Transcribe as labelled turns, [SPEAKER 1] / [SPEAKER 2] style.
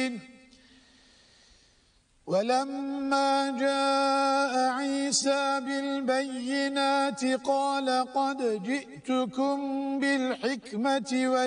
[SPEAKER 1] ولما جاء عيسى بالبينات قال قد جئتكم بالحكمة